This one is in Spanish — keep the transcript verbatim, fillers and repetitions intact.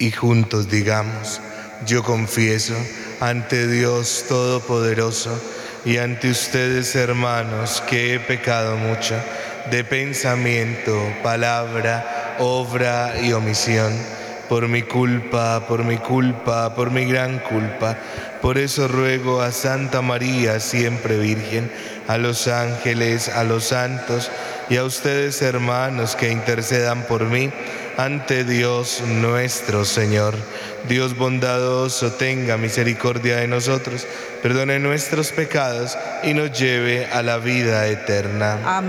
y juntos digamos: yo confieso ante Dios Todopoderoso y ante ustedes, hermanos, que he pecado mucho de pensamiento, palabra, obra y omisión, por mi culpa, por mi culpa, por mi gran culpa. Por eso ruego a Santa María, siempre Virgen, a los ángeles, a los santos y a ustedes, hermanos, que intercedan por mí ante Dios nuestro Señor. Dios bondadoso, tenga misericordia de nosotros, perdone nuestros pecados y nos lleve a la vida eterna. Amén.